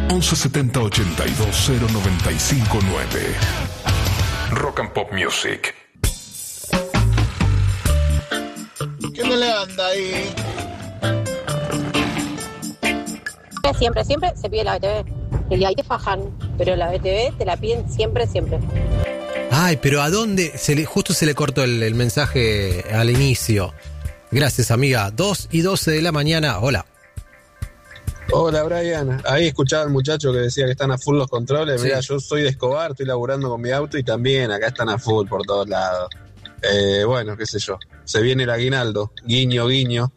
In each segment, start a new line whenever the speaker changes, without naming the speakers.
1170 82 0959. Rock and Pop Music.
¿Qué no le anda ahí?
Siempre se pide la BTV. Y ahí te fajan, pero la BTV te la piden siempre.
Ay, pero ¿a dónde? Justo se le cortó el mensaje al inicio. Gracias, amiga. 2:12 de la mañana. Hola.
Hola, Brian. Ahí escuchaba al muchacho que decía que están a full los controles.
Sí.
Mirá, yo soy de Escobar, estoy laburando con mi auto y también acá están a full por todos lados. Bueno, qué sé yo. Se viene el aguinaldo. Guiño, guiño.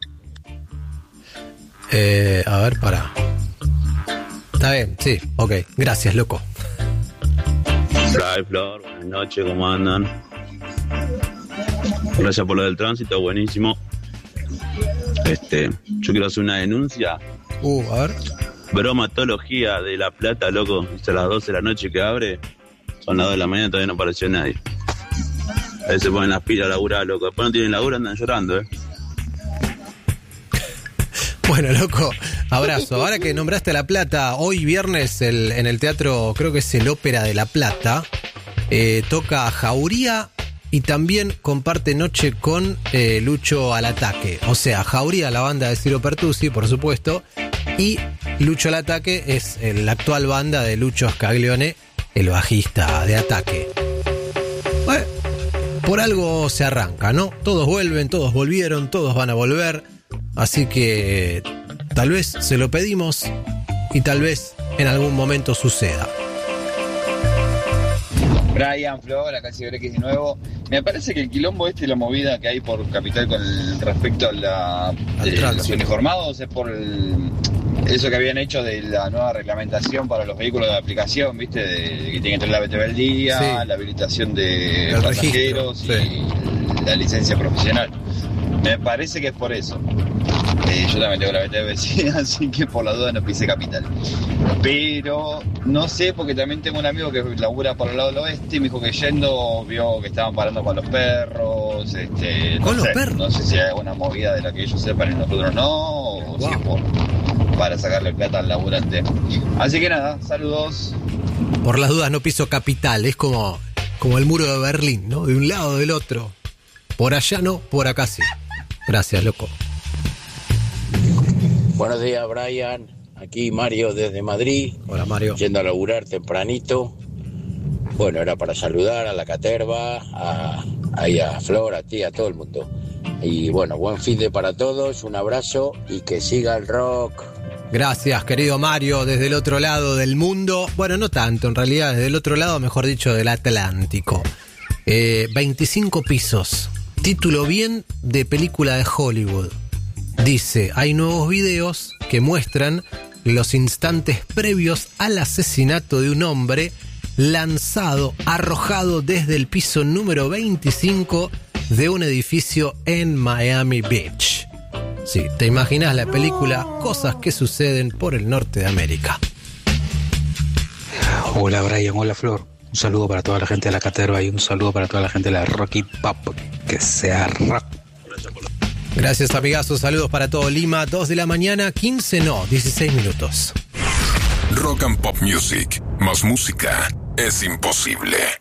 A ver, pará. Está bien, sí, ok. Gracias, loco.
Fly, Flor, buenas noches, ¿cómo andan? Gracias por lo del tránsito, buenísimo. Yo quiero hacer una denuncia.
A ver.
Bromatología de La Plata, loco. Es a las 12 de la noche que abre. Son las 2 de la mañana, todavía no apareció nadie. Ahí se ponen las pilas a laburar, loco. Después no tienen laburo, andan llorando,
Bueno, loco, abrazo. Ahora que nombraste La Plata, hoy viernes en el teatro, creo que es el Ópera de La Plata, toca Jauría y también comparte noche con Lucho al Ataque. O sea, Jauría, la banda de Ciro Pertusi, por supuesto, y Lucho al Ataque es la actual banda de Lucho Scaglione, el bajista de Ataque. Bueno, por algo se arranca, ¿no? Todos vuelven, todos volvieron, todos van a volver. Así que tal vez se lo pedimos y tal vez en algún momento suceda.
Brian, Flor, acá Ciberex de nuevo. Me parece que el quilombo la movida que hay por Capital con respecto a los uniformados es por eso que habían hecho de la nueva reglamentación para los vehículos de aplicación, ¿viste? Que tienen que tener la BTV al día, sí, la habilitación de
el
pasajeros
registro,
y la licencia profesional. Me parece que es por eso. Yo también tengo la BTV, sí, así que por la duda no pisé Capital. Pero no sé, porque también tengo un amigo que labura por el lado del oeste y me dijo que yendo vio que estaban parando con los perros.
¿Con los perros?
No sé si hay alguna movida de la que ellos sepan y nosotros no, o si es para sacarle plata al laburante. Así que nada, saludos.
Por las dudas no piso Capital, es como el muro de Berlín, ¿no? De un lado o del otro. Por allá no, por acá sí. Gracias, loco.
Buenos días, Brian. Aquí Mario desde Madrid.
Hola, Mario.
Yendo a laburar tempranito. Bueno, era para saludar a la caterva, a Flor, a ti, a todo el mundo. Y bueno, buen fin de para todos, un abrazo y que siga el rock.
Gracias, querido Mario, desde el otro lado del mundo. Bueno, no tanto, en realidad, desde el otro lado, mejor dicho, del Atlántico. 25 pisos. Título bien de película de Hollywood. Dice, hay nuevos videos que muestran los instantes previos al asesinato de un hombre arrojado desde el piso número 25 de un edificio en Miami Beach. Sí, te imaginas la película Cosas que suceden por el norte de América.
Hola Brian, hola Flor. Un saludo para toda la gente de la caterva y un saludo para toda la gente de la Rocky Pop. Que sea rock.
Gracias, amigazo. Saludos para todo Lima. 2 de la mañana, 16 minutos.
Rock and Pop Music. Más música es imposible.